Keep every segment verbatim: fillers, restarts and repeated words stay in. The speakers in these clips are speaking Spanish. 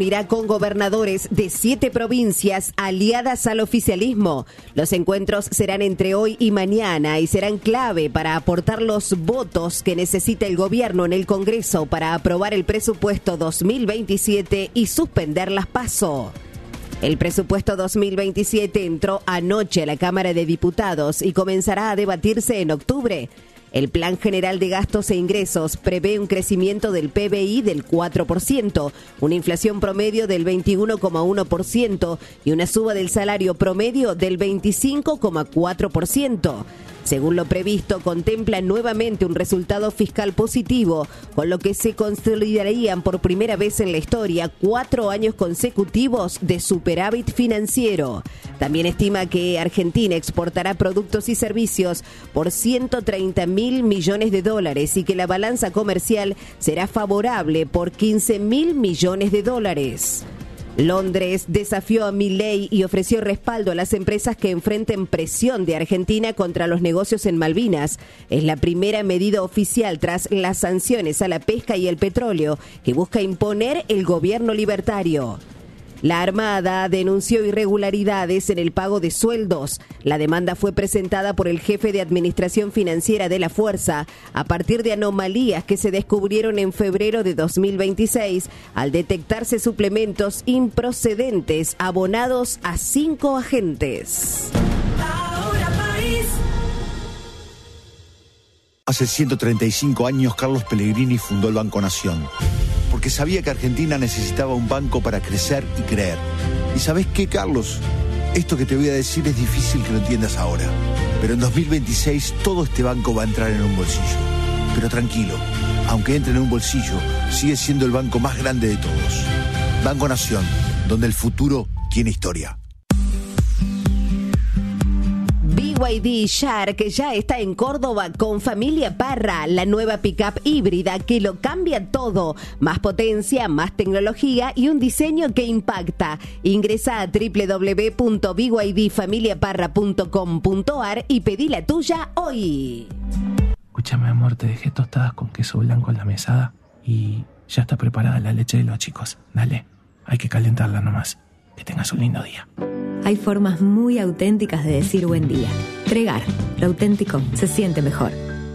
Irá con gobernadores de siete provincias aliadas al oficialismo. Los encuentros serán entre hoy y mañana y serán clave para aportar los votos que necesita el gobierno en el Congreso para aprobar el presupuesto dos mil veintisiete y suspender las PASO. El presupuesto dos mil veintisiete entró anoche a la Cámara de Diputados y comenzará a debatirse en octubre. El Plan General de Gastos e Ingresos prevé un crecimiento del P B I del cuatro por ciento, una inflación promedio del veintiuno coma uno por ciento y una suba del salario promedio del veinticinco coma cuatro por ciento. Según lo previsto, contempla nuevamente un resultado fiscal positivo, con lo que se consolidarían por primera vez en la historia cuatro años consecutivos de superávit financiero. También estima que Argentina exportará productos y servicios por ciento treinta mil millones de dólares y que la balanza comercial será favorable por quince mil millones de dólares. Londres desafió a Milei y ofreció respaldo a las empresas que enfrenten presión de Argentina contra los negocios en Malvinas. Es la primera medida oficial tras las sanciones a la pesca y el petróleo que busca imponer el gobierno libertario. La Armada denunció irregularidades en el pago de sueldos. La demanda fue presentada por el jefe de Administración Financiera de la Fuerza a partir de anomalías que se descubrieron en febrero de dos mil veintiséis al detectarse suplementos improcedentes abonados a cinco agentes. Hace ciento treinta y cinco años Carlos Pellegrini fundó el Banco Nación, porque sabía que Argentina necesitaba un banco para crecer y creer. ¿Y sabés qué, Carlos? Esto que te voy a decir es difícil que lo entiendas ahora, pero en dos mil veintiséis todo este banco va a entrar en un bolsillo. Pero tranquilo, aunque entre en un bolsillo, sigue siendo el banco más grande de todos. Banco Nación, donde el futuro tiene historia. B Y D Shark ya está en Córdoba con Familia Parra, la nueva pickup híbrida que lo cambia todo. Más potencia, más tecnología y un diseño que impacta. Ingresa a doble u doble u doble u punto b y d familia parra punto com punto a r y pedí la tuya hoy. Escúchame, amor, te dejé tostadas con queso blanco en la mesada y ya está preparada la leche de los chicos. Dale, hay que calentarla nomás. Que tengas un lindo día. Hay formas muy auténticas de decir buen día. Tregar, lo auténtico se siente mejor.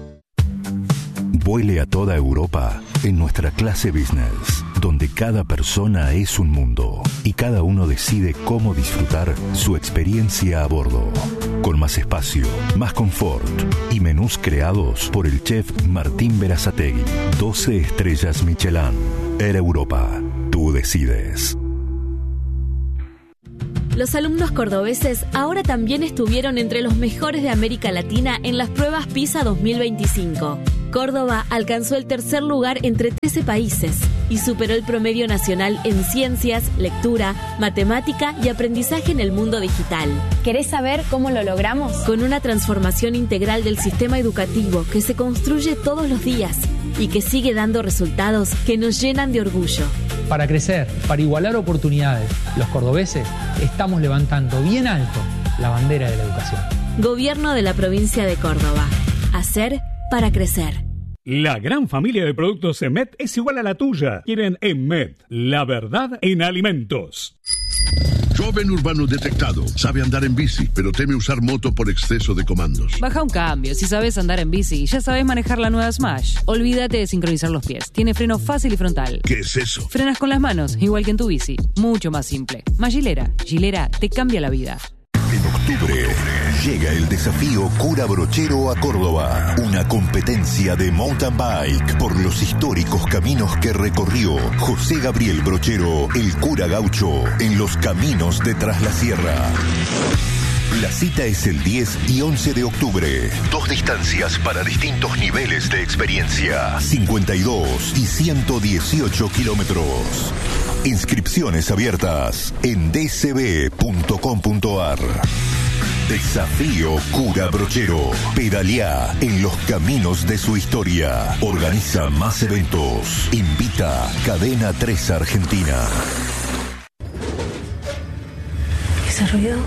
Vuele a toda Europa en nuestra clase business, donde cada persona es un mundo y cada uno decide cómo disfrutar su experiencia a bordo. Con más espacio, más confort y menús creados por el chef Martín Berazategui. doce estrellas Michelin. Air Europa. Tú decides. Los alumnos cordobeses ahora también estuvieron entre los mejores de América Latina en las pruebas PISA dos mil veinticinco. Córdoba alcanzó el tercer lugar entre trece países y superó el promedio nacional en ciencias, lectura, matemática y aprendizaje en el mundo digital. ¿Querés saber cómo lo logramos? Con una transformación integral del sistema educativo que se construye todos los días y que sigue dando resultados que nos llenan de orgullo. Para crecer, para igualar oportunidades, los cordobeses estamos levantando bien alto la bandera de la educación. Gobierno de la provincia de Córdoba. Hacer para crecer. La gran familia de productos Emet es igual a la tuya. Quieren Emet, la verdad en alimentos. Joven urbano detectado. Sabe andar en bici, pero teme usar moto por exceso de comandos. Baja un cambio. Si sabes andar en bici, ya sabes manejar la nueva Smash. Olvídate de sincronizar los pies. Tiene freno fácil y frontal. ¿Qué es eso? Frenas con las manos, igual que en tu bici. Mucho más simple. Más Gilera. Gilera te cambia la vida. En octubre llega el desafío Cura Brochero a Córdoba, una competencia de mountain bike por los históricos caminos que recorrió José Gabriel Brochero, el cura gaucho, en los caminos de Tras la Sierra. La cita es el diez y once de octubre. Dos distancias para distintos niveles de experiencia. cincuenta y dos y ciento dieciocho kilómetros. Inscripciones abiertas en d c b punto com punto a r. Desafío Cura Brochero. Pedaleá en los caminos de su historia. Organiza más eventos. Invita Cadena tres Argentina. ¿Ese ruido?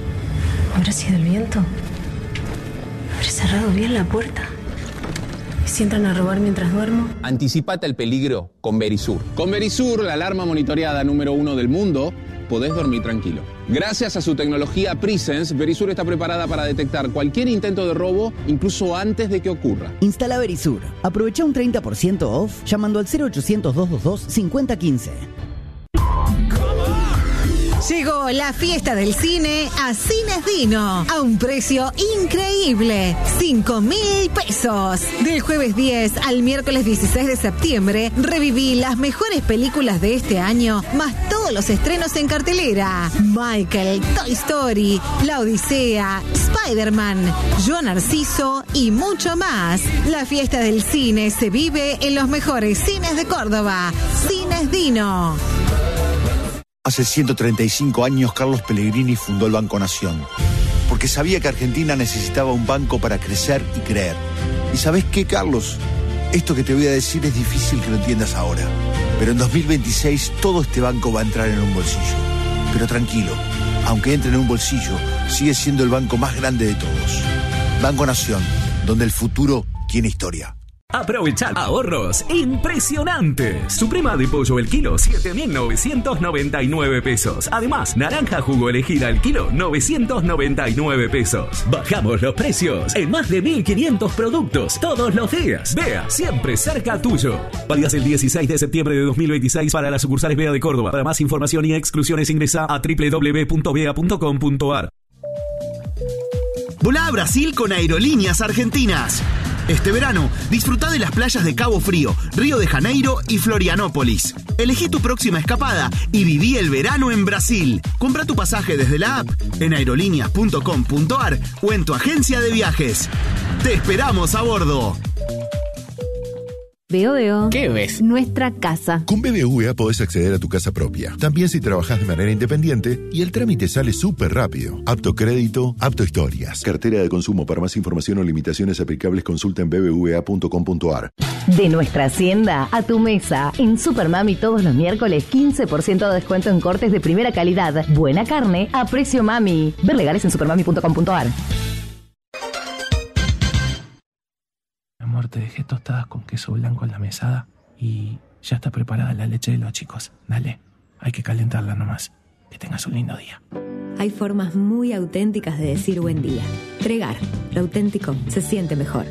¿Habrá sido el viento? ¿Habré cerrado bien la puerta? ¿Y si entran a robar mientras duermo? Anticipate el peligro con Verisur. Con Verisur, la alarma monitoreada número uno del mundo, podés dormir tranquilo. Gracias a su tecnología Presence, Verisur está preparada para detectar cualquier intento de robo, incluso antes de que ocurra. Instala Verisur. Aprovecha un treinta por ciento off llamando al cero ochocientos, doscientos veintidós, cincuenta quince. Llegó la fiesta del cine a Cines Dino a un precio increíble, cinco mil pesos. Del jueves diez al miércoles dieciséis de septiembre, reviví las mejores películas de este año, más todos los estrenos en cartelera. Michael, Toy Story, La Odisea, Spider-Man, Yo Narciso y mucho más. La fiesta del cine se vive en los mejores cines de Córdoba. Cines Dino. Hace ciento treinta y cinco años Carlos Pellegrini fundó el Banco Nación, porque sabía que Argentina necesitaba un banco para crecer y creer. ¿Y sabés qué, Carlos? Esto que te voy a decir es difícil que lo entiendas ahora, pero en dos mil veintiséis todo este banco va a entrar en un bolsillo. Pero tranquilo, aunque entre en un bolsillo, sigue siendo el banco más grande de todos. Banco Nación, donde el futuro tiene historia. Aprovechar ahorros impresionantes. Suprema de pollo el kilo, siete mil novecientos noventa y nueve pesos. Además, naranja jugo elegida al kilo, novecientos noventa y nueve pesos. Bajamos los precios en más de mil quinientos productos todos los días. Bea, siempre cerca tuyo. Válidas el dieciséis de septiembre de dos mil veintiséis para las sucursales Bea de Córdoba. Para más información y exclusiones ingresa a doble u doble u doble u punto bea punto com punto a r. Volá a Brasil con Aerolíneas Argentinas. Este verano, disfruta de las playas de Cabo Frío, Río de Janeiro y Florianópolis. Elegí tu próxima escapada y viví el verano en Brasil. Compra tu pasaje desde la app, en aerolíneas punto com punto a r o en tu agencia de viajes. ¡Te esperamos a bordo! Veo, veo. ¿Qué ves? Nuestra casa. Con B B V A podés acceder a tu casa propia. También si trabajás de manera independiente y el trámite sale súper rápido. Apto crédito, apto historias. Cartera de consumo. Para más información o limitaciones aplicables consulta en b b v a punto com punto a r. De nuestra hacienda a tu mesa. En Supermami todos los miércoles quince por ciento de descuento en cortes de primera calidad. Buena carne a precio mami. Ver legales en supermami punto com punto a r. Amor, te dejé tostadas con queso blanco en la mesada y ya está preparada la leche de los chicos. Dale, hay que calentarla nomás. Que tengas un lindo día. Hay formas muy auténticas de decir buen día. Tregar, lo auténtico se siente mejor.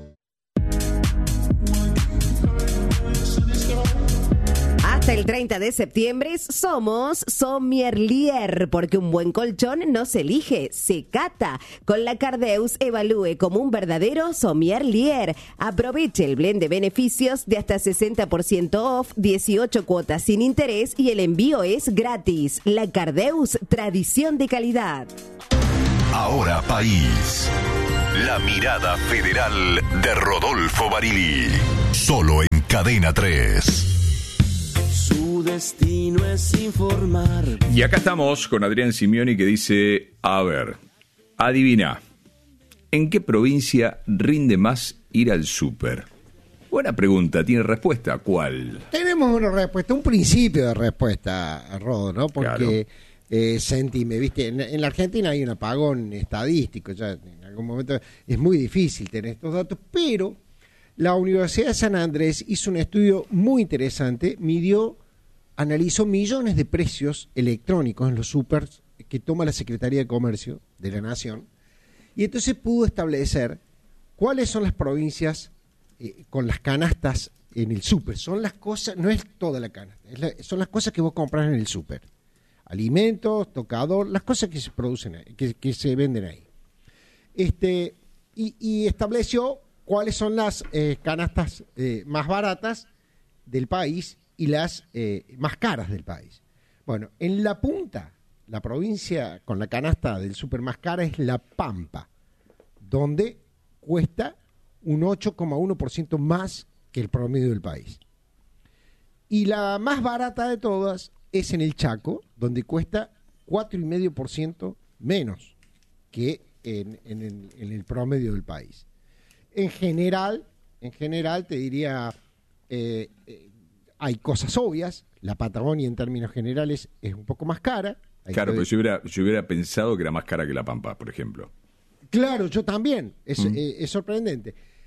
Hasta el treinta de septiembre somos Sommelier, porque un buen colchón no se elige, se cata. Con la Cardeus evalúe como un verdadero Sommelier. Aproveche el blend de beneficios de hasta sesenta por ciento off, dieciocho cuotas sin interés y el envío es gratis. La Cardeus, tradición de calidad. Ahora País. La mirada federal de Rodolfo Barili. Solo en Cadena tres. Su destino es informar. Y acá estamos con Adrián Simeoni que dice, a ver, adivina, ¿en qué provincia rinde más ir al súper? Buena pregunta, ¿tiene respuesta? ¿Cuál? Tenemos una respuesta, un principio de respuesta, Rodo, ¿no? Porque, claro. eh, sentime, viste, en, en la Argentina hay un apagón estadístico, ya en algún momento es muy difícil tener estos datos, pero la Universidad de San Andrés hizo un estudio muy interesante, midió, analizó millones de precios electrónicos en los supers que toma la Secretaría de Comercio de la Nación, y entonces pudo establecer cuáles son las provincias eh, con las canastas en el súper. Son las cosas, no es toda la canasta, es la, son las cosas que vos compras en el súper. Alimentos, tocador, las cosas que se producen ahí, que, que se venden ahí. Este, y, y estableció cuáles son las eh, canastas eh, más baratas del país y las eh, más caras del país. Bueno, en la punta, la provincia con la canasta del súper más cara es La Pampa, donde cuesta un ocho coma uno por ciento más que el promedio del país. Y la más barata de todas es en el Chaco, donde cuesta cuatro coma cinco por ciento menos que en, en, el, en el promedio del país. En general, en general te diría, eh, eh, hay cosas obvias. La Patagonia en términos generales es un poco más cara. Hay claro, que... pero yo hubiera, yo hubiera pensado que era más cara que La Pampa, por ejemplo. Claro, yo también. Es, mm. eh, es sorprendente.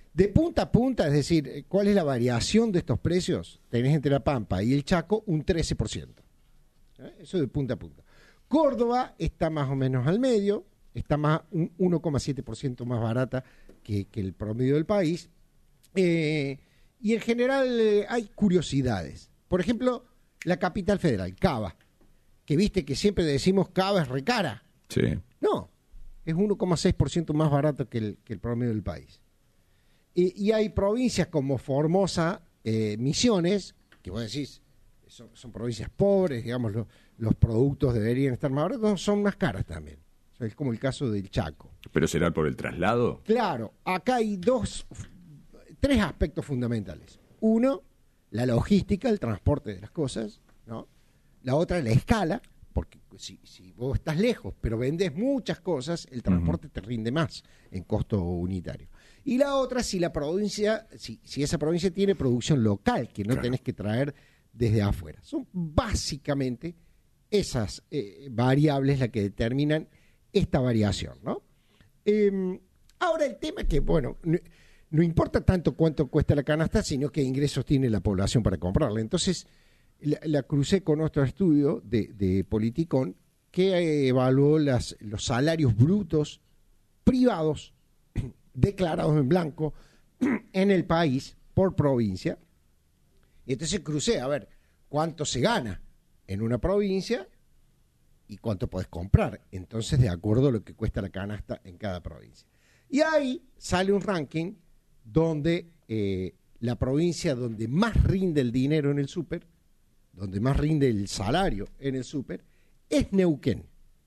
De punta a punta, es decir, ¿cuál es la variación de estos precios? Tenés entre La Pampa y el Chaco un trece por ciento. ¿Eh? Eso de punta a punta. Córdoba está más o menos al medio, está más un uno coma siete por ciento más barata que, que el promedio del país. Eh, y en general eh, hay curiosidades. Por ejemplo, la capital federal, Cava, que viste que siempre decimos Cava es recara. Sí. No, es uno coma seis por ciento más barato que el, que el promedio del país. Y, y hay provincias como Formosa, eh, Misiones, que vos decís, son, son provincias pobres, digamos, lo, los productos deberían estar más baratos, son más caras también. O sea, es como el caso del Chaco. ¿Pero será por el traslado? Claro, acá hay dos, tres aspectos fundamentales. Uno, la logística, el transporte de las cosas, ¿no? La otra, la escala, porque si, si vos estás lejos, pero vendés muchas cosas, el transporte uh-huh. te rinde más en costo unitario. Y la otra, si la provincia, si, si esa provincia tiene producción local, que no claro. tenés que traer desde afuera. Son básicamente esas eh, variables las que determinan esta variación, ¿no? Eh, ahora el tema es que, bueno, no, no importa tanto cuánto cuesta la canasta, sino qué ingresos tiene la población para comprarla. Entonces, la, la crucé con otro estudio de, de Politicón que evaluó las, los salarios brutos privados declarados en blanco en el país por provincia. Y entonces crucé a ver cuánto se gana en una provincia y cuánto podés comprar. Entonces, de acuerdo a lo que cuesta la canasta en cada provincia. Y ahí sale un ranking donde eh, la provincia donde más rinde el dinero en el súper, donde más rinde el salario en el súper, es Neuquén.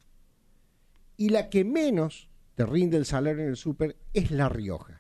Y la que menos te rinde el salario en el súper es La Rioja.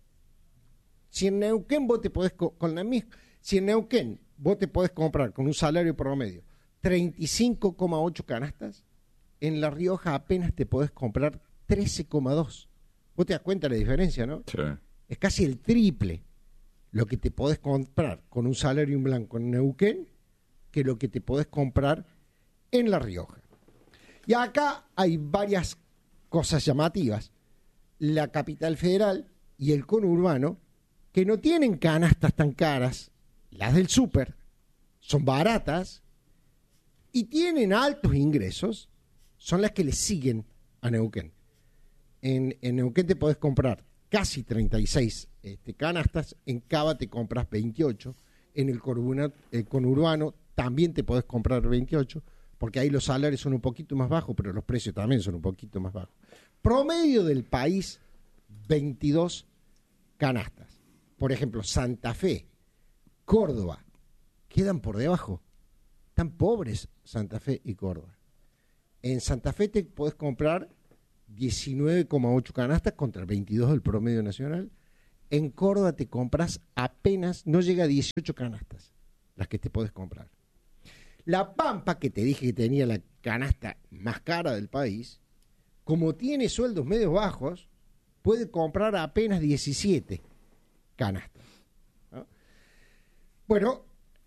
Si en Neuquén vos te podés, con la misma, si en Neuquén vos te podés comprar con un salario promedio treinta y cinco coma ocho canastas, en La Rioja apenas te podés comprar trece coma dos. Vos te das cuenta de la diferencia, ¿no? Sí. Es casi el triple lo que te podés comprar con un salario en blanco en Neuquén que lo que te podés comprar en La Rioja. Y acá hay varias cosas llamativas. La capital federal y el conurbano, que no tienen canastas tan caras, las del súper, son baratas y tienen altos ingresos, son las que le siguen a Neuquén. En, en Neuquén te podés comprar casi treinta y seis este, canastas, en Cava te compras veintiocho, en el conurbano, el conurbano también te podés comprar veintiocho, porque ahí los salarios son un poquito más bajos, pero los precios también son un poquito más bajos. Promedio del país, veintidós canastas. Por ejemplo, Santa Fe, Córdoba, quedan por debajo. Están pobres Santa Fe y Córdoba. En Santa Fe te podés comprar diecinueve coma ocho canastas contra el veintidós del promedio nacional. En Córdoba te compras apenas, no llega a dieciocho canastas, las que te podés comprar. La Pampa, que te dije que tenía la canasta más cara del país, como tiene sueldos medios bajos, puede comprar apenas diecisiete canastas, ¿no? Bueno,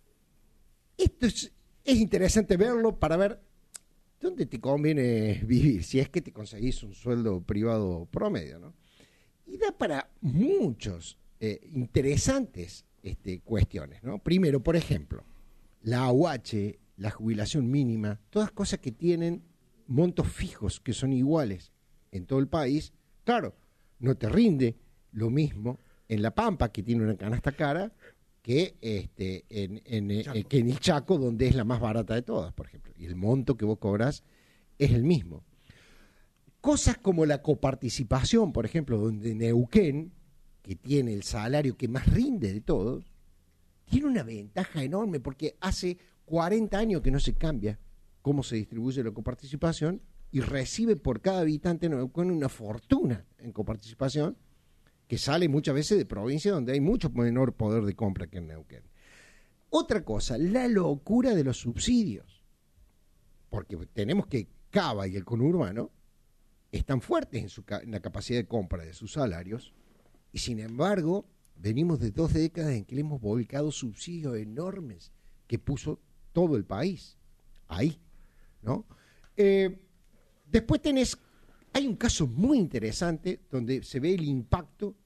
esto es, es interesante verlo para ver dónde te conviene vivir, si es que te conseguís un sueldo privado promedio, ¿no? Y da para muchos eh, interesantes este, cuestiones, ¿no? Primero, por ejemplo, la A U H, la jubilación mínima, todas cosas que tienen montos fijos que son iguales en todo el país. Claro, no te rinde lo mismo en La Pampa, que tiene una canasta cara, que, este, en, en, en, que en el Chaco, donde es la más barata de todas, por ejemplo. Y el monto que vos cobrás es el mismo. Cosas como la coparticipación, por ejemplo, donde Neuquén, que tiene el salario que más rinde de todos, tiene una ventaja enorme porque hace cuarenta años que no se cambia cómo se distribuye la coparticipación y recibe por cada habitante Neuquén una fortuna en coparticipación que sale muchas veces de provincias donde hay mucho menor poder de compra que en Neuquén. Otra cosa, la locura de los subsidios, porque tenemos que Cava y el conurbano están fuertes en, su, en la capacidad de compra de sus salarios y sin embargo venimos de dos décadas en que le hemos volcado subsidios enormes que puso todo el país ahí, ¿no? Eh, después tenés, hay un caso muy interesante donde se ve el impacto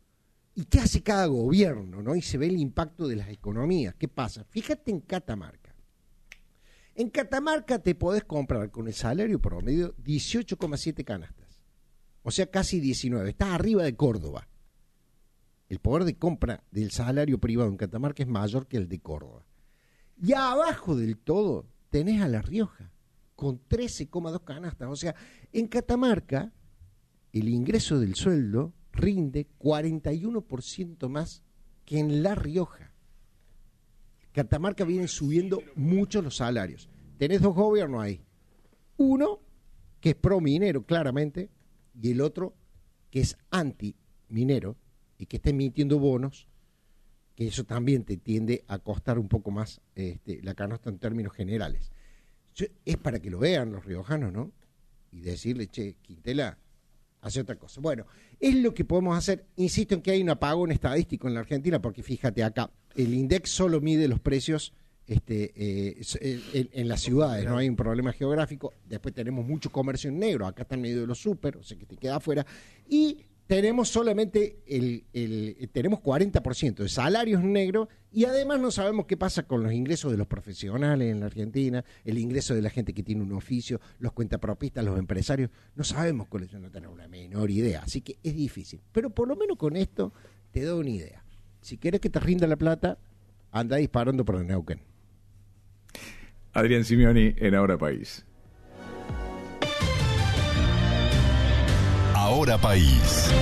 ¿Y qué hace cada gobierno, no? Y se ve el impacto de las economías. ¿Qué pasa? Fíjate en Catamarca. En Catamarca te podés comprar con el salario promedio dieciocho coma siete canastas. O sea, casi diecinueve. Estás arriba de Córdoba. El poder de compra del salario privado en Catamarca es mayor que el de Córdoba. Y abajo del todo tenés a La Rioja, con trece coma dos canastas. O sea, en Catamarca el ingreso del sueldo rinde cuarenta y uno por ciento más que en La Rioja. Catamarca viene subiendo mucho los salarios. Tenés dos gobiernos ahí. Uno que es pro minero, claramente, y el otro que es anti minero y que está emitiendo bonos, que eso también te tiende a costar un poco más este, la canasta en términos generales. Yo, es para que lo vean los riojanos, ¿no? Y decirle, che, Quintela, hace otra cosa. Bueno, es lo que podemos hacer. Insisto en que hay un apagón estadístico en la Argentina, porque fíjate acá, el INDEX solo mide los precios este, eh, en, en las ciudades, no hay un problema geográfico. Después tenemos mucho comercio en negro, acá está en medio de los súper, o sea que te queda afuera. Y tenemos solamente el, el tenemos cuarenta por ciento de salarios negros, y además no sabemos qué pasa con los ingresos de los profesionales en la Argentina, el ingreso de la gente que tiene un oficio, los cuentapropistas, los empresarios. No sabemos con eso, no tenemos la menor idea, así que es difícil. Pero por lo menos con esto te doy una idea. Si quieres que te rinda la plata, anda disparando por el Neuquén. Adrián Simioni en Ahora País. Ahora País.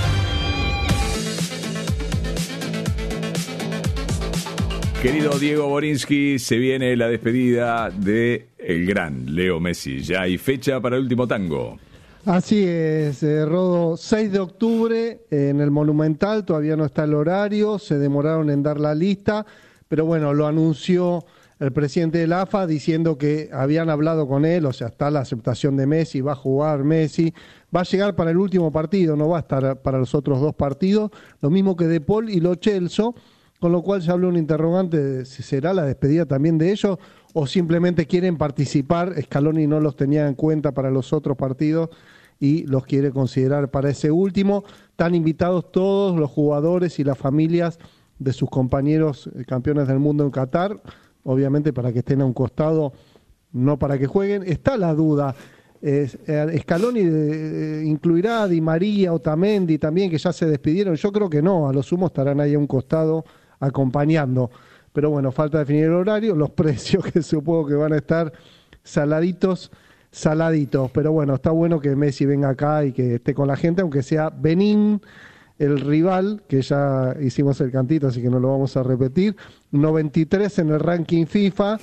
Querido Diego Borinsky, se viene la despedida de el gran Leo Messi. Ya hay fecha para el último tango. Así es, eh, Rodo, seis de octubre en el Monumental, todavía no está el horario, se demoraron en dar la lista, pero bueno, lo anunció el presidente de la A F A diciendo que habían hablado con él, o sea, está la aceptación de Messi, va a jugar Messi, va a llegar para el último partido, no va a estar para los otros dos partidos, lo mismo que De Paul y Lo Celso, con lo cual se habló un interrogante de si será la despedida también de ellos o simplemente quieren participar. Scaloni no los tenía en cuenta para los otros partidos y los quiere considerar para ese último. Están invitados todos los jugadores y las familias de sus compañeros campeones del mundo en Qatar, obviamente para que estén a un costado, no para que jueguen. Está la duda, eh, Scaloni eh, incluirá a Di María, Otamendi también, que ya se despidieron. Yo creo que no, a lo sumo estarán ahí a un costado acompañando. Pero bueno, falta definir el horario, los precios que supongo que van a estar saladitos, saladitos. Pero bueno, está bueno que Messi venga acá y que esté con la gente, aunque sea Benín el rival, que ya hicimos el cantito, así que no lo vamos a repetir. noventa y tres en el ranking FIFA,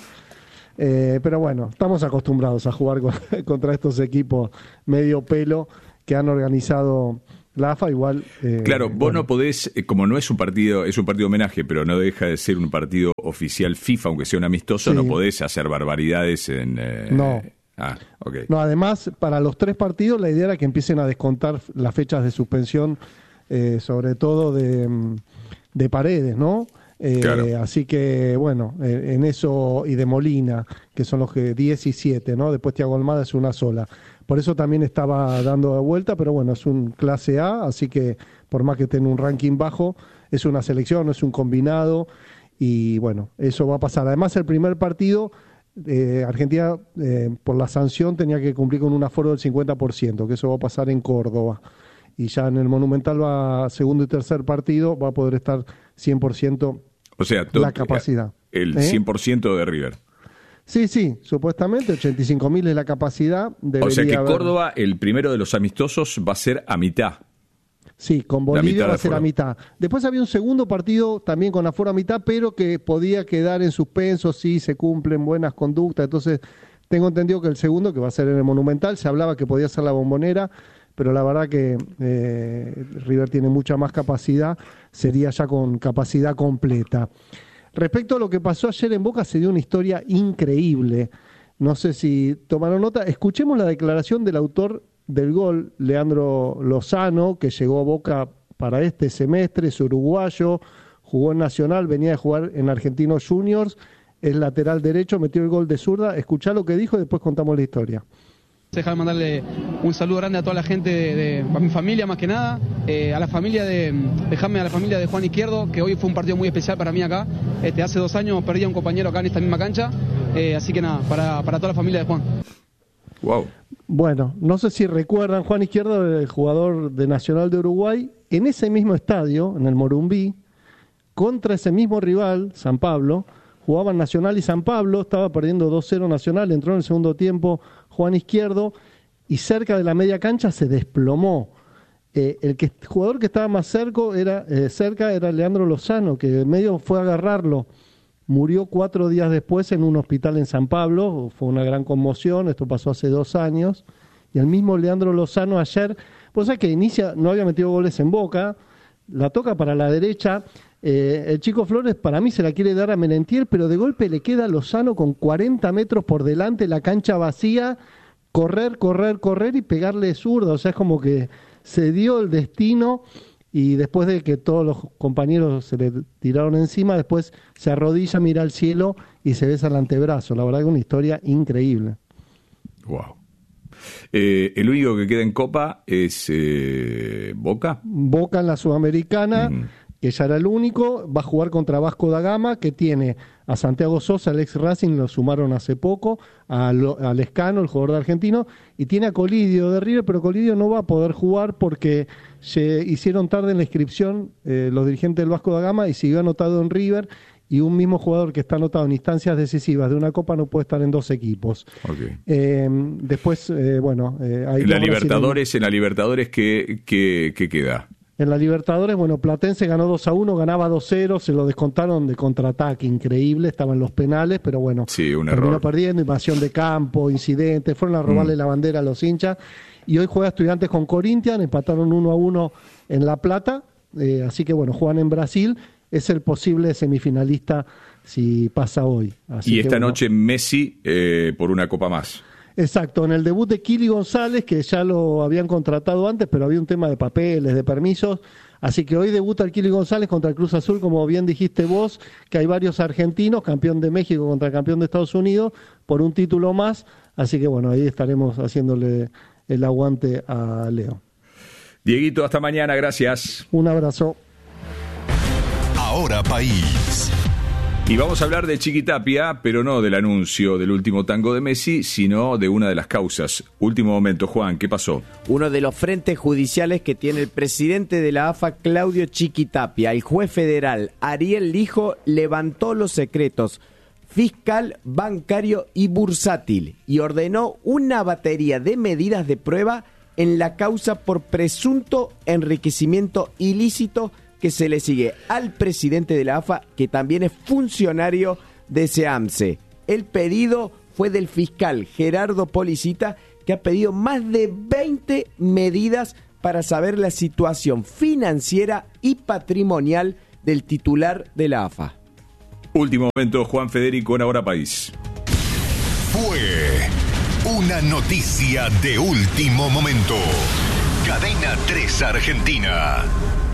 eh, pero bueno, estamos acostumbrados a jugar con, contra estos equipos medio pelo que han organizado la A F A. Igual eh, claro, vos bueno. no podés, como no es un partido, es un partido homenaje, pero no deja de ser un partido oficial FIFA, aunque sea un amistoso, sí. No podés hacer barbaridades en... Eh, no. Ah, okay. No, además, para los tres partidos la idea era que empiecen a descontar las fechas de suspensión, eh, sobre todo de, de Paredes, ¿no? Eh, claro. Así que, bueno, eh, en eso, y de Molina, que son los que diecisiete, ¿no? Después Thiago Almada es una sola. Por eso también estaba dando de vuelta, pero bueno, es un clase A, así que por más que esté en un ranking bajo, es una selección, es un combinado, y bueno, eso va a pasar. Además, el primer partido, eh, Argentina, eh, por la sanción, tenía que cumplir con un aforo del cincuenta por ciento, que eso va a pasar en Córdoba. Y ya en el Monumental va segundo y tercer partido, va a poder estar cien por ciento o sea, la capacidad. El ¿Eh? cien por ciento de River. Sí, sí, supuestamente ochenta y cinco mil es la capacidad. O sea que haber... Córdoba, el primero de los amistosos, va a ser a mitad. Sí, con Bolivia va a ser a mitad. Después había un segundo partido también con aforo a mitad, pero que podía quedar en suspenso si se cumplen buenas conductas. Entonces, tengo entendido que el segundo, que va a ser en el Monumental, se hablaba que podía ser la Bombonera, pero la verdad que eh, River tiene mucha más capacidad, sería ya con capacidad completa. Respecto a lo que pasó ayer en Boca, se dio una historia increíble. No sé si tomaron nota. Escuchemos la declaración del autor del gol, Leandro Lozano, que llegó a Boca para este semestre, es uruguayo, jugó en Nacional, venía de jugar en Argentinos Juniors, es lateral derecho, metió el gol de zurda. Escuchá lo que dijo y después contamos la historia. Déjame mandarle un saludo grande a toda la gente, de, de a mi familia más que nada, eh, a la familia de, dejame a la familia de Juan Izquierdo, que hoy fue un partido muy especial para mí acá. Este, hace dos años perdí a un compañero acá en esta misma cancha, eh, así que nada, para, para toda la familia de Juan. Wow. Bueno, no sé si recuerdan, Juan Izquierdo, el jugador de Nacional de Uruguay, en ese mismo estadio, en el Morumbí, contra ese mismo rival, San Pablo, jugaban Nacional y San Pablo, estaba perdiendo dos cero Nacional, entró en el segundo tiempo Juan Izquierdo y cerca de la media cancha se desplomó. Eh, el que, jugador que estaba más cerca era, eh, cerca era Leandro Lozano, que en medio fue a agarrarlo. Murió cuatro días después en un hospital en San Pablo, fue una gran conmoción, esto pasó hace dos años. Y el mismo Leandro Lozano ayer, pues es que inicia, no había metido goles en Boca, la toca para la derecha. Eh, el Chico Flores para mí se la quiere dar a Merentiel, pero de golpe le queda a Lozano con cuarenta metros por delante, la cancha vacía, correr, correr, correr y pegarle zurda. O sea, es como que se dio el destino y después de que todos los compañeros se le tiraron encima, después se arrodilla, mira al cielo y se besa el antebrazo. La verdad que es una historia increíble. Wow. Eh, el único que queda en Copa es eh, Boca. Boca en la Sudamericana. Mm. Que ya era el único, va a jugar contra Vasco da Gama, que tiene a Santiago Sosa, el ex Racing, lo sumaron hace poco, a, Lo, a Lescano, el jugador de argentino, y tiene a Colidio de River, pero Colidio no va a poder jugar porque se hicieron tarde en la inscripción eh, los dirigentes del Vasco da Gama y siguió anotado en River, y un mismo jugador que está anotado en instancias decisivas de una Copa no puede estar en dos equipos. Okay. Eh, después, eh, bueno... Eh, hay en la Libertadores, en la Libertadores, ¿qué, qué, qué queda? En la Libertadores, bueno, Platense ganó dos a uno, ganaba dos cero, se lo descontaron de contraataque, increíble, estaban los penales, pero bueno, sí, un terminó error. perdiendo, invasión de campo, incidentes, fueron a robarle mm. la bandera a los hinchas, y hoy juega Estudiantes con Corinthians, empataron uno a uno en La Plata, eh, así que bueno, juegan en Brasil, es el posible semifinalista si pasa hoy. Así y esta que, bueno, noche Messi eh, por una copa más. Exacto, en el debut de Kili González, que ya lo habían contratado antes, pero había un tema de papeles, de permisos, así que hoy debuta el Kili González contra el Cruz Azul, como bien dijiste vos, que hay varios argentinos, campeón de México contra campeón de Estados Unidos, por un título más, así que bueno, ahí estaremos haciéndole el aguante a Leo. Dieguito, hasta mañana, gracias. Un abrazo. Ahora País. Y vamos a hablar de Chiquitapia, pero no del anuncio del último tango de Messi, sino de una de las causas. Último momento, Juan, ¿qué pasó? Uno de los frentes judiciales que tiene el presidente de la A F A, Claudio Chiquitapia. El juez federal Ariel Lijo levantó los secretos fiscal, bancario y bursátil y ordenó una batería de medidas de prueba en la causa por presunto enriquecimiento ilícito que se le sigue al presidente de la A F A, que también es funcionario de SEAMSE. El pedido fue del fiscal Gerardo Policita, que ha pedido más de veinte medidas para saber la situación financiera y patrimonial del titular de la A F A. Último momento, Juan Federico, en Ahora País. Fue una noticia de último momento. Cadena tres Argentina.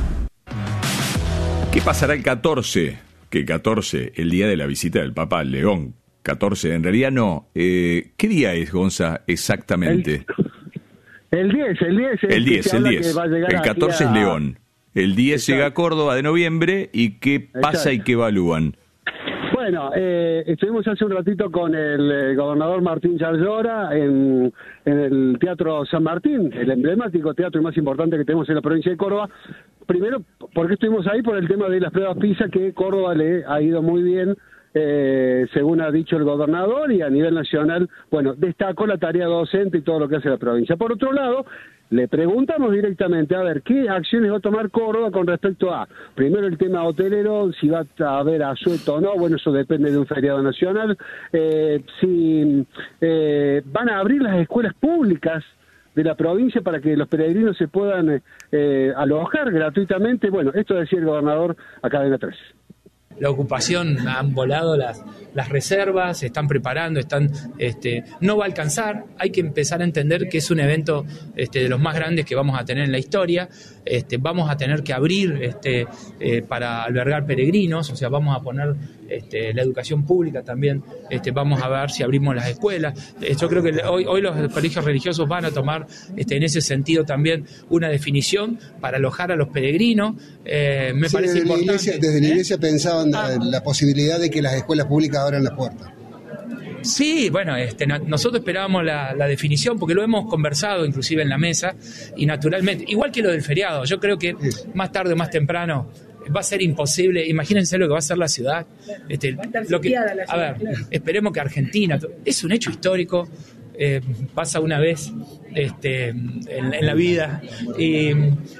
¿Qué pasará el catorce? Que catorce, el día de la visita del Papa al León. catorce, en realidad no. Eh, ¿Qué día es, Gonza, exactamente? El diez, el diez. El diez, el diez. El catorce es León. El diez llega a Córdoba de noviembre. ¿Y qué pasa y qué evalúan? Bueno, eh, estuvimos hace un ratito con el eh, gobernador Martín Yarlora en, en el Teatro San Martín, el emblemático teatro más importante que tenemos en la provincia de Córdoba. Primero, ¿por qué estuvimos ahí? Por el tema de las pruebas PISA, que Córdoba le ha ido muy bien, eh, según ha dicho el gobernador, y a nivel nacional, bueno, destacó la tarea docente y todo lo que hace la provincia. Por otro lado, le preguntamos directamente, a ver, ¿qué acciones va a tomar Córdoba con respecto a, primero el tema hotelero, si va a haber asueto o no? Bueno, eso depende de un feriado nacional. Eh, si eh, van a abrir las escuelas públicas de la provincia para que los peregrinos se puedan eh, alojar gratuitamente. Bueno, esto decía el gobernador a Cadena tres. La ocupación, han volado las, las reservas, se están preparando, están, este, no va a alcanzar, hay que empezar a entender que es un evento este, de los más grandes que vamos a tener en la historia, este, vamos a tener que abrir este, eh, para albergar peregrinos, o sea, vamos a poner este, la educación pública también, este, vamos a ver si abrimos las escuelas. Eh, yo creo que hoy, hoy los colegios religiosos van a tomar este, en ese sentido también una definición para alojar a los peregrinos. Eh, me sí, parece desde importante. La iglesia, desde la ¿Eh? iglesia pensaban Ah. la, la posibilidad de que las escuelas públicas abran las puertas. Sí, bueno, este, na- nosotros esperábamos la, la definición porque lo hemos conversado inclusive en la mesa y naturalmente, igual que lo del feriado, yo creo que más tarde o más temprano va a ser imposible. Imagínense lo que va a hacer la ciudad. Este, lo que, a ver, esperemos que Argentina, es un hecho histórico, eh, pasa una vez este, en, en la vida y...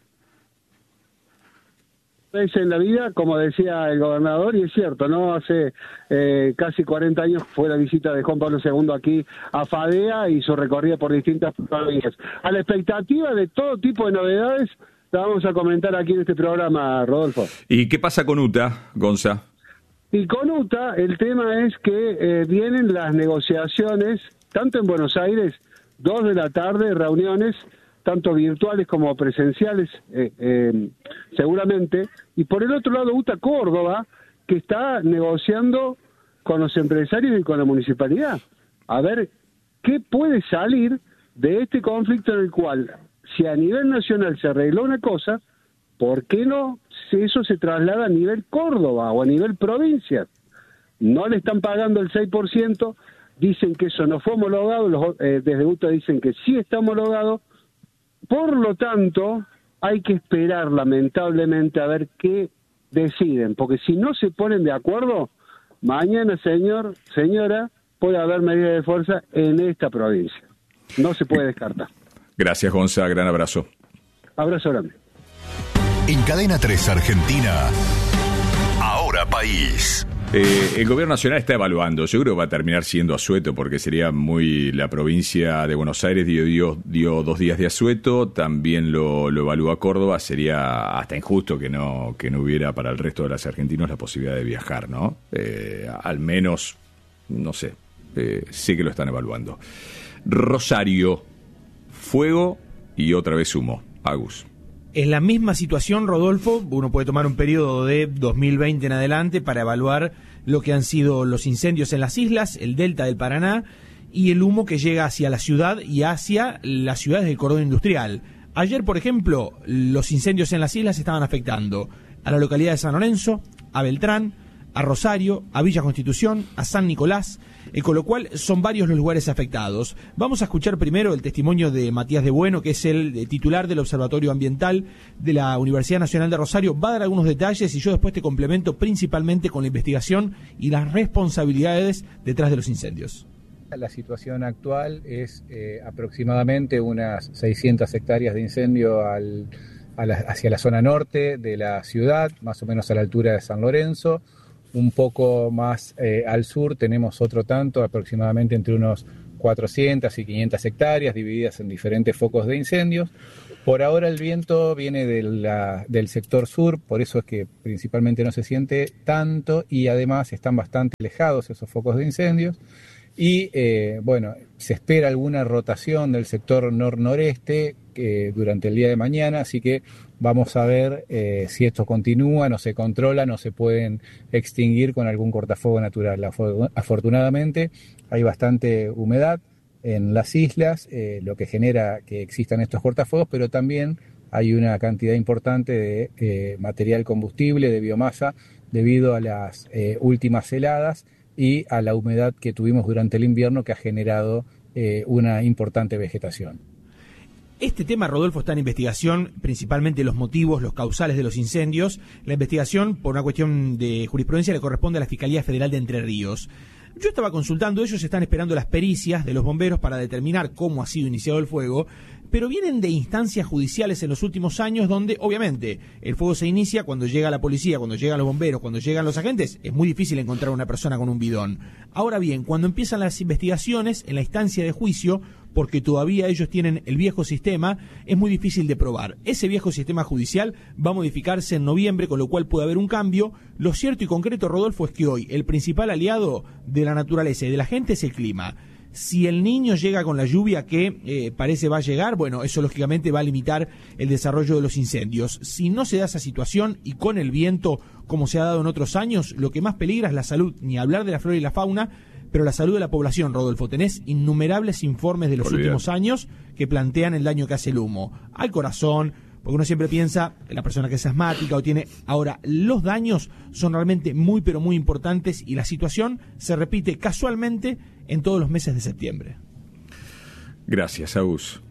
vez en la vida, como decía el gobernador, y es cierto, ¿no? Hace eh, casi cuarenta años fue la visita de Juan Pablo segundo aquí a Fadea y su recorrida por distintas provincias. A la expectativa de todo tipo de novedades, la vamos a comentar aquí en este programa, Rodolfo. ¿Y qué pasa con U T A, Gonza? Y con U T A, el tema es que eh, vienen las negociaciones, tanto en Buenos Aires, dos de la tarde, reuniones, tanto virtuales como presenciales, eh, eh, seguramente. Y por el otro lado, U T A Córdoba, que está negociando con los empresarios y con la municipalidad. A ver qué puede salir de este conflicto en el cual, si a nivel nacional se arregló una cosa, ¿por qué no si eso se traslada a nivel Córdoba o a nivel provincia? No le están pagando el seis por ciento, dicen que eso no fue homologado, los, eh, desde U T A dicen que sí está homologado. Por lo tanto, hay que esperar lamentablemente a ver qué deciden, porque si no se ponen de acuerdo, mañana, señor, señora, puede haber medidas de fuerza en esta provincia. No se puede descartar. Gracias, Gonza, gran abrazo. Abrazo grande. En Cadena tres Argentina, Ahora País. Eh, el gobierno nacional está evaluando, yo creo que va a terminar siendo asueto porque sería muy... La provincia de Buenos Aires dio, dio, dio dos días de asueto, también lo, lo evalúa Córdoba, sería hasta injusto que no, que no hubiera para el resto de los argentinos la posibilidad de viajar, ¿no? Eh, al menos, no sé, eh, sé que lo están evaluando. Rosario, fuego y otra vez humo. Agus. En la misma situación, Rodolfo, uno puede tomar un periodo de dos mil veinte en adelante para evaluar lo que han sido los incendios en las islas, el delta del Paraná y el humo que llega hacia la ciudad y hacia las ciudades del cordón industrial. Ayer, por ejemplo, los incendios en las islas estaban afectando a la localidad de San Lorenzo, a Beltrán, a Rosario, a Villa Constitución, a San Nicolás, eh, con lo cual son varios los lugares afectados. Vamos a escuchar primero el testimonio de Matías de Bueno, que es el eh, titular del Observatorio Ambiental de la Universidad Nacional de Rosario. Va a dar algunos detalles y yo después te complemento principalmente con la investigación y las responsabilidades detrás de los incendios. La situación actual es eh, aproximadamente unas seiscientas hectáreas de incendio al, a la, hacia la zona norte de la ciudad, más o menos a la altura de San Lorenzo. Un poco más eh, al sur tenemos otro tanto, aproximadamente entre unos cuatrocientas y quinientas hectáreas, divididas en diferentes focos de incendios. Por ahora el viento viene de la, del sector sur, por eso es que principalmente no se siente tanto y además están bastante alejados esos focos de incendios. Y eh, bueno, se espera alguna rotación del sector nor-noreste eh, durante el día de mañana, así que vamos a ver eh, si esto continúa, no se controla, no se pueden extinguir con algún cortafuego natural. Afortunadamente hay bastante humedad en las islas, eh, lo que genera que existan estos cortafuegos, pero también hay una cantidad importante de eh, material combustible, de biomasa, debido a las eh, últimas heladas y a la humedad que tuvimos durante el invierno, que ha generado eh, una importante vegetación. Este tema, Rodolfo, está en investigación, principalmente los motivos, los causales de los incendios. La investigación, por una cuestión de jurisprudencia, le corresponde a la Fiscalía Federal de Entre Ríos. Yo estaba consultando, ellos están esperando las pericias de los bomberos para determinar cómo ha sido iniciado el fuego, pero vienen de instancias judiciales en los últimos años donde, obviamente, el fuego se inicia cuando llega la policía, cuando llegan los bomberos, cuando llegan los agentes. Es muy difícil encontrar una persona con un bidón. Ahora bien, cuando empiezan las investigaciones en la instancia de juicio, porque todavía ellos tienen el viejo sistema, es muy difícil de probar. Ese viejo sistema judicial va a modificarse en noviembre, con lo cual puede haber un cambio. Lo cierto y concreto, Rodolfo, es que hoy el principal aliado de la naturaleza y de la gente es el clima. Si el Niño llega con la lluvia que eh, parece va a llegar, bueno, eso lógicamente va a limitar el desarrollo de los incendios. Si no se da esa situación y con el viento, como se ha dado en otros años, lo que más peligra es la salud, ni hablar de la flora y la fauna, pero la salud de la población, Rodolfo. Tenés innumerables informes de los Olvidate. últimos años que plantean el daño que hace el humo al corazón, porque uno siempre piensa en la persona que es asmática o tiene... Ahora, los daños son realmente muy, pero muy importantes y la situación se repite casualmente en todos los meses de septiembre. Gracias, Agus.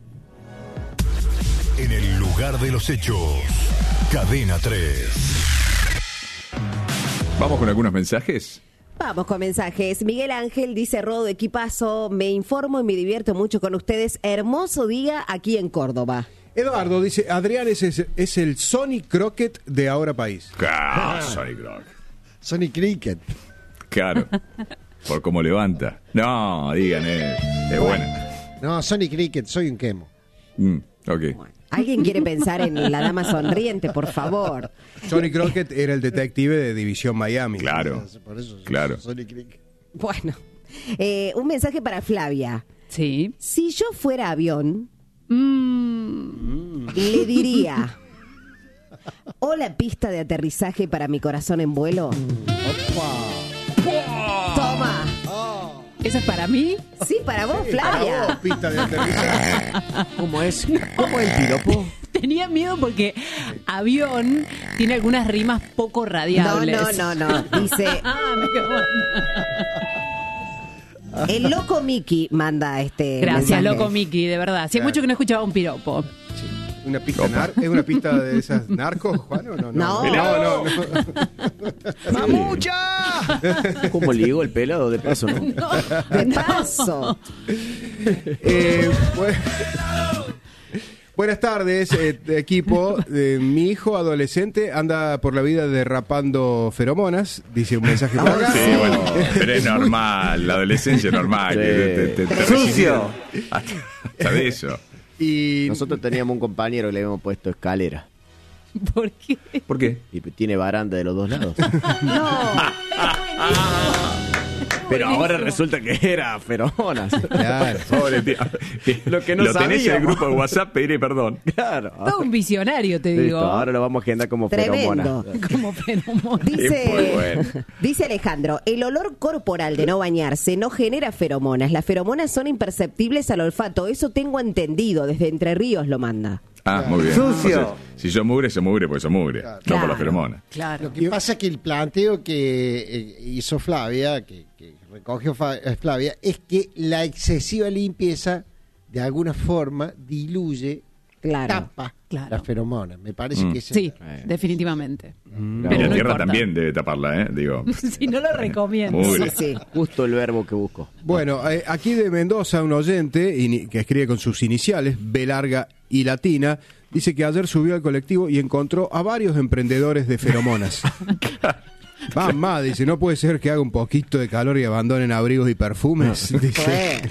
En el lugar de los hechos, Cadena tres. ¿Vamos con algunos mensajes? Vamos con mensajes. Miguel Ángel dice: Rodo, equipazo, me informo y me divierto mucho con ustedes. Hermoso día aquí en Córdoba. Eduardo dice: Adrián es, es, es el Sonny Crockett de Ahora País. Ah, Sonny Crockett. Sonny Cricket. Claro. Por cómo levanta. No, digan, eh, es buena. No, Sonny Cricket, soy un quemo. Mm, ok. ¿Alguien quiere pensar en la dama sonriente, por favor? Sonny Crockett era el detective de División Miami. Claro. Por eso, Claro. Sonny Cricket. Bueno, eh, un mensaje para Flavia. Sí. Si yo fuera avión, Mm. le diría: hola, pista de aterrizaje para mi corazón en vuelo. Toma. ¿Eso es para mí? Sí, para vos, Flavia. Para vos, pista de aterrizaje. ¿Cómo es? ¿Cómo es el piropo? Tenía miedo porque avión tiene algunas rimas poco No, radiables. no, no, no. Dice: Ah, me quedó- el loco Mickey manda este Gracias, mensaje. loco Miki, de verdad. Hace Claro. mucho que no escuchaba un piropo. ¿Una pista nar ¿Es una pista de esas narcos, Juan? ¿O no? No. no, no, no. ¡Mamucha! ¿Cómo ligó el pelado de paso, no? De paso. Eh, bu- Buenas tardes, eh, equipo. Eh, mi hijo adolescente anda por la vida derrapando feromonas, dice un mensaje por acá. Sí, bueno, pero es normal, la adolescencia es normal. Sí. Que te, te, te ¡Sucio! Hasta, hasta de eso. Y nosotros teníamos un compañero que le habíamos puesto escalera. ¿Por qué? ¿Por qué? Y tiene baranda de los dos lados. No. Pero ahora resulta que era feromonas. Claro. Pobre tío. Lo que no Lo tenés en el sabíamos. grupo de WhatsApp, pediré perdón. Claro. Todo un visionario, te digo. Listo, ahora lo vamos a agendar como Tremendo. feromona. Como feromona. Dice, Es muy bueno. dice Alejandro: el olor corporal de no bañarse no genera feromonas. Las feromonas son imperceptibles al olfato. Eso tengo entendido. Desde Entre Ríos lo manda. Ah, muy bien. Sucio. Entonces, si yo mugre, yo mugre, porque yo mugre. No por la Claro. feromona. Claro. Lo que pasa es que el planteo que eh, hizo Flavia, que, que recogió Fa- eh, Flavia, es que la excesiva limpieza de alguna forma diluye, Claro. tapa Claro. las feromonas. Me parece Mm. que ese- Sí, Eh. definitivamente. Y Pero la no tierra importa. también debe taparla, ¿eh? Digo. Si no lo recomiendo. Mugre. Sí, sí. Justo el verbo que busco. Bueno, eh, aquí de Mendoza, un oyente ini- que escribe con sus iniciales, B larga y latina, dice que ayer subió al colectivo y encontró a varios emprendedores de feromonas. Va más, dice, no puede ser que haga un poquito de calor y abandonen abrigos y perfumes. Dice.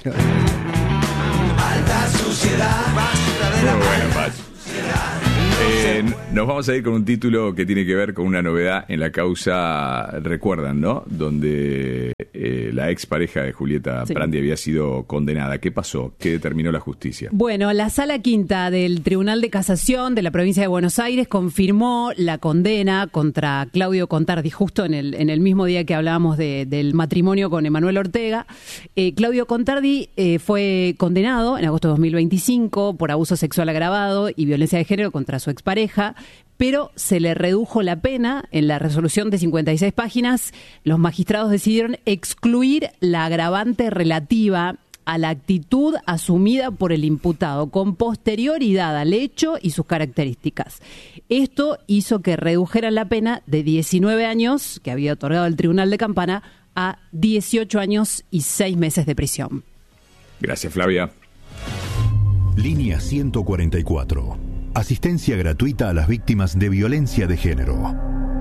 Alta suciedad, basura de Muy la bueno, Pacho. Eh, nos vamos a ir con un título que tiene que ver con una novedad en la causa, recuerdan, ¿no? Donde eh, la expareja de Julieta Sí. Prandi había sido condenada. ¿Qué pasó? ¿Qué determinó la justicia? Bueno, la Sala Quinta del Tribunal de Casación de la provincia de Buenos Aires confirmó la condena contra Claudio Contardi, justo en el, en el mismo día que hablábamos de- del matrimonio con Emanuel Ortega. Eh, Claudio Contardi eh, fue condenado en agosto de dos mil veinticinco por abuso sexual agravado y violencia de género contra su expareja, pero se le redujo la pena en la resolución de cincuenta y seis páginas. Los magistrados decidieron excluir la agravante relativa a la actitud asumida por el imputado con posterioridad al hecho y sus características. Esto hizo que redujeran la pena de diecinueve años, que había otorgado el Tribunal de Campana, a dieciocho años y seis meses de prisión. Gracias, Flavia. Línea ciento cuarenta y cuatro. Asistencia gratuita a las víctimas de violencia de género.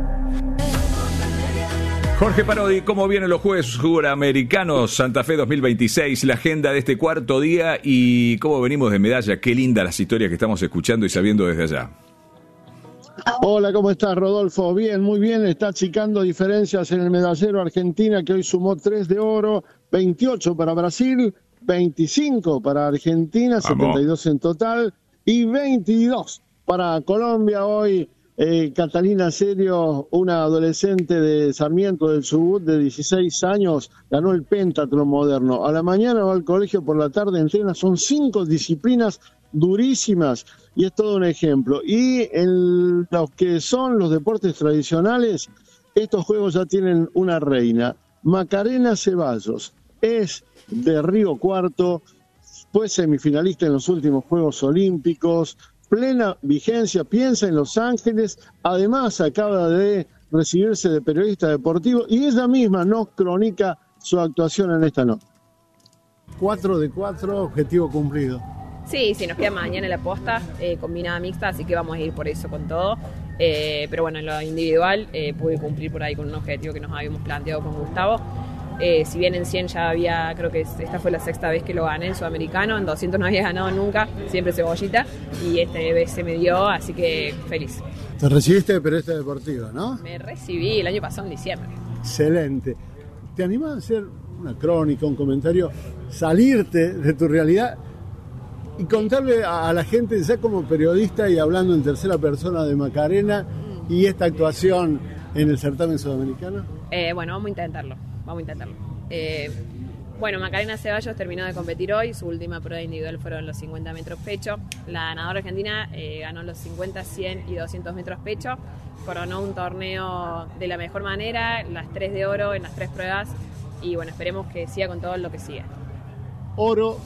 Jorge Parodi, ¿cómo vienen los Juegos Suramericanos Santa Fe dos mil veintiséis? La agenda de este cuarto día y cómo venimos de medalla. Qué lindas las historias que estamos escuchando y sabiendo desde allá. Hola, ¿cómo estás, Rodolfo? Bien, muy bien. Está achicando diferencias en el medallero Argentina, que hoy sumó tres de oro, veintiocho para Brasil, veinticinco para Argentina, Vamos. setenta y dos en total, y veintidós para Colombia. Hoy eh, Catalina Serio, una adolescente de Sarmiento del Chubut de dieciséis años, ganó el pentatlón moderno. A la mañana va al colegio, por la tarde entrena, son cinco disciplinas durísimas y es todo un ejemplo. Y en los que son los deportes tradicionales, estos juegos ya tienen una reina. Macarena Ceballos es de Río Cuarto, fue semifinalista en los últimos Juegos Olímpicos, plena vigencia, piensa en Los Ángeles, además acaba de recibirse de periodista deportivo y ella misma nos cronica su actuación en esta nota. Cuatro de cuatro, objetivo cumplido. Sí, sí, nos queda mañana la posta, eh, combinada mixta, así que vamos a ir por eso con todo. Eh, pero bueno, en lo individual eh, pude cumplir por ahí con un objetivo que nos habíamos planteado con Gustavo. Eh, si bien en cien ya había, creo que esta fue la sexta vez que lo gané en Sudamericano, en doscientos no había ganado nunca, siempre cebollita, y esta vez se me dio, así que feliz. Te recibiste de periodista deportiva, ¿no? Me recibí el año pasado en diciembre. Excelente. ¿Te animás a hacer una crónica, un comentario, salirte de tu realidad y contarle a, a la gente, ya como periodista y hablando en tercera persona de Macarena y esta actuación en el certamen sudamericano? Eh, bueno, vamos a intentarlo, vamos a intentarlo. Eh, bueno, Macarena Ceballos terminó de competir hoy, su última prueba individual fueron los cincuenta metros pecho. La ganadora argentina eh, ganó los cincuenta, cien y doscientos metros pecho, coronó un torneo de la mejor manera, las tres de oro en las tres pruebas, y bueno, esperemos que siga con todo lo que sigue. Oro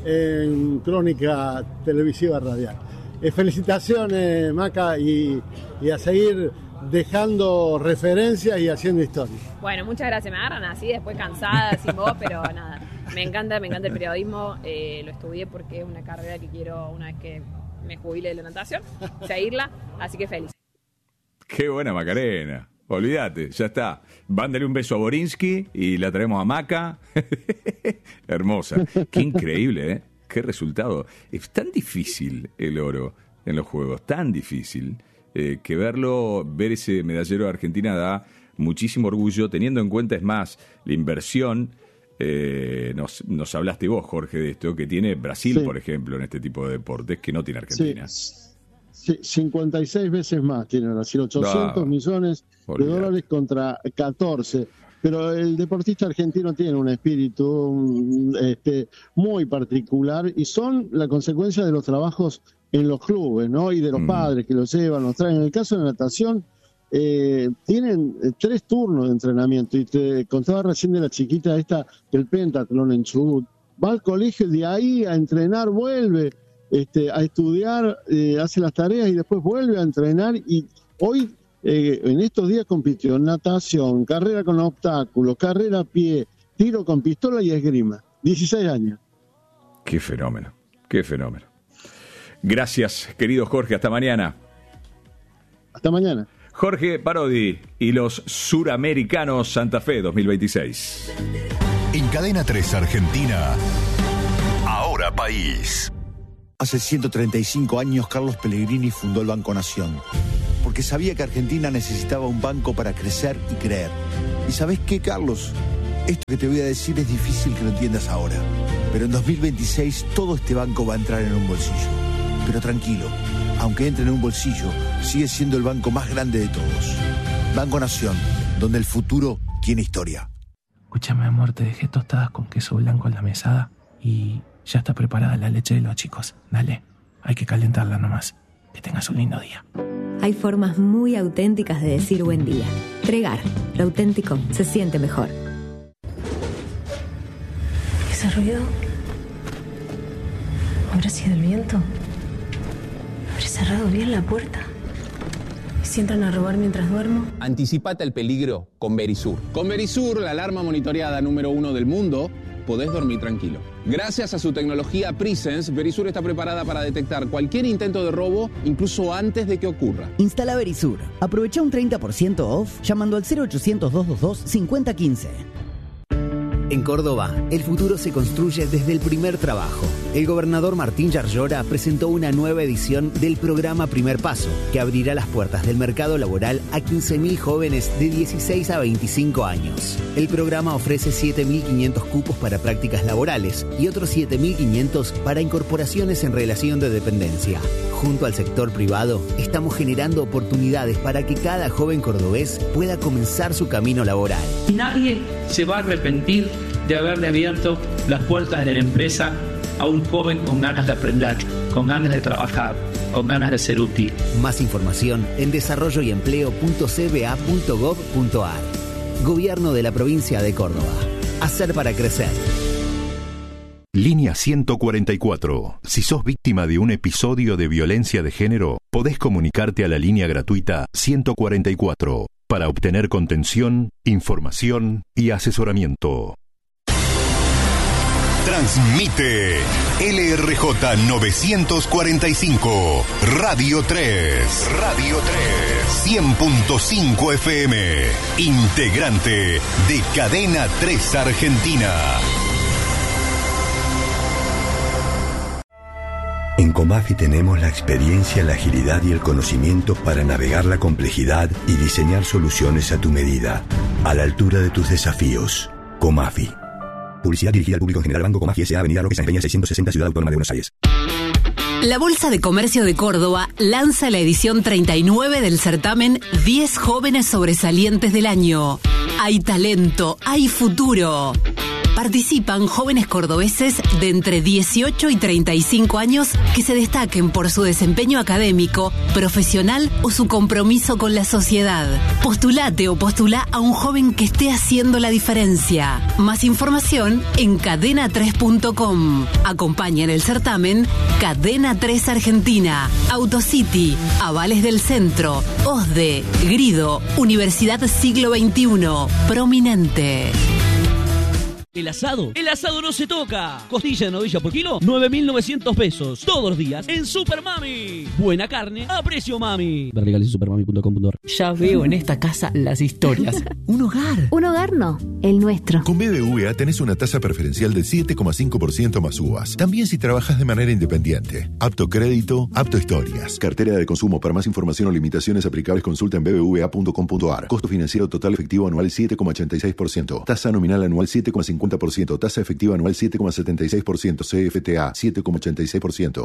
en crónica televisiva radial. Eh, felicitaciones, Maca, y, y a seguir dejando referencias y haciendo historia. Bueno, muchas gracias. Me agarran así, después cansada, sin voz, pero nada. Me encanta, me encanta el periodismo. Eh, lo estudié porque es una carrera que quiero, una vez que me jubile de la natación, seguirla. Así que feliz. Qué buena Macarena. Olvídate, ya está. Mándale un beso a Borinsky y la traemos a Maca. Hermosa. Qué increíble, ¿eh? Qué resultado. Es tan difícil el oro en los juegos, tan difícil, eh, que verlo, ver ese medallero de Argentina da muchísimo orgullo, teniendo en cuenta, es más, la inversión. Eh, nos, nos hablaste vos, Jorge, de esto, que tiene Brasil, sí, por ejemplo, en este tipo de deportes, que no tiene Argentina. Sí. Sí, cincuenta y seis veces más tiene Brasil, ochocientos millones de dólares contra catorce. Pero el deportista argentino tiene un espíritu un, este, muy particular y son la consecuencia de los trabajos en los clubes, ¿no? Y de los mm. padres que los llevan, los traen. En el caso de la natación, eh, tienen tres turnos de entrenamiento. Y te contaba recién de la chiquita esta del pentatlón en Chubut. Va al colegio, de ahí a entrenar, vuelve. Este, a estudiar, eh, hace las tareas y después vuelve a entrenar, y hoy, eh, en estos días compitió en natación, carrera con obstáculos, carrera a pie, tiro con pistola y esgrima. dieciséis años. Qué fenómeno, qué fenómeno. Gracias, querido Jorge, hasta mañana. Hasta mañana. Jorge Parodi y los Suramericanos Santa Fe dos mil veintiséis. En Cadena tres Argentina, Ahora País. Hace ciento treinta y cinco años Carlos Pellegrini fundó el Banco Nación, porque sabía que Argentina necesitaba un banco para crecer y creer. ¿Y sabés qué, Carlos? Esto que te voy a decir es difícil que lo entiendas ahora, pero en dos mil veintiséis todo este banco va a entrar en un bolsillo. Pero tranquilo, aunque entre en un bolsillo, sigue siendo el banco más grande de todos. Banco Nación, donde el futuro tiene historia. Escúchame, amor, te dejé tostadas con queso blanco en la mesada y ya está preparada la leche de los chicos. Dale, hay que calentarla nomás. Que tengas un lindo día. Hay formas muy auténticas de decir buen día. Tregar, lo auténtico se siente mejor. ¿Ese ruido? ¿Habrá sido el viento? ¿Habré cerrado bien la puerta? ¿Y si entran a robar mientras duermo? Anticipate al peligro con Verisur. Con Verisur, la alarma monitoreada número uno del mundo, podés dormir tranquilo. Gracias a su tecnología Presence, Verisur está preparada para detectar cualquier intento de robo, incluso antes de que ocurra. Instala Verisur. Aprovecha un treinta por ciento off llamando al cero ochocientos, doscientos veintidós, cincuenta quince. En Córdoba, el futuro se construye desde el primer trabajo. El gobernador Martín Yarlora presentó una nueva edición del programa Primer Paso, que abrirá las puertas del mercado laboral a quince mil jóvenes de dieciséis a veinticinco años. El programa ofrece siete mil quinientos cupos para prácticas laborales y otros siete mil quinientos para incorporaciones en relación de dependencia. Junto al sector privado, estamos generando oportunidades para que cada joven cordobés pueda comenzar su camino laboral. Nadie se va a arrepentir de haberle abierto las puertas de la empresa a un joven con ganas de aprender, con ganas de trabajar, con ganas de ser útil. Más información en desarrollo y empleo punto c b a punto gov punto a r. Gobierno de la provincia de Córdoba. Hacer para crecer. Línea ciento cuarenta y cuatro. Si sos víctima de un episodio de violencia de género, podés comunicarte a la línea gratuita ciento cuarenta y cuatro para obtener contención, información y asesoramiento. Transmite L R J novecientos cuarenta y cinco, Radio tres. Radio tres. cien punto cinco F M. Integrante de Cadena tres Argentina. En Comafi tenemos la experiencia, la agilidad y el conocimiento para navegar la complejidad y diseñar soluciones a tu medida, a la altura de tus desafíos. Comafi. Publicidad dirigida al público en general. Banco Comafi S A. Avenida Roque Sáenz Peña seiscientos sesenta, Ciudad Autónoma de Buenos Aires. La Bolsa de Comercio de Córdoba lanza la edición treinta y nueve del certamen diez jóvenes sobresalientes del año. Hay talento, hay futuro. Participan jóvenes cordobeses de entre dieciocho y treinta y cinco años que se destaquen por su desempeño académico, profesional o su compromiso con la sociedad. Postulate o postula a un joven que esté haciendo la diferencia. Más información en cadena tres punto com. Acompaña en el certamen Cadena tres Argentina, Autocity, Avales del Centro, O S D E, Grido, Universidad Siglo veintiuno, Prominente. El asado, el asado no se toca. Costilla de novilla por kilo, nueve mil novecientos pesos. Todos los días en Super Mami. Buena carne a precio mami. Ver legales en supermami punto com punto a r. Ya veo en esta casa las historias. Un hogar. Un hogar no, el nuestro. Con B B V A tenés una tasa preferencial del siete coma cinco por ciento más U V As. También si trabajas de manera independiente. Apto crédito, apto historias. Cartera de consumo. Para más información o limitaciones aplicables consulta en b b v a punto com punto a r. Costo financiero total efectivo anual siete coma ochenta y seis por ciento. Tasa nominal anual siete coma cincuenta por ciento. Tasa efectiva anual siete coma setenta y seis por ciento. C F T A siete coma ochenta y seis por ciento.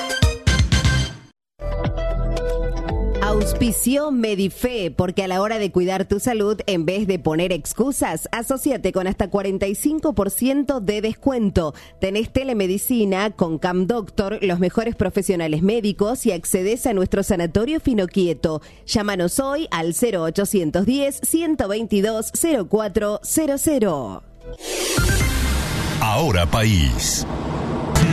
Auspició Medife, porque a la hora de cuidar tu salud, en vez de poner excusas, asóciate con hasta cuarenta y cinco por ciento de descuento. Tenés telemedicina con Cam Doctor, los mejores profesionales médicos, y accedes a nuestro sanatorio Finoquieto. Llámanos hoy al cero ochocientos diez, ciento veintidós, cero cuatro cero cero. Ahora País.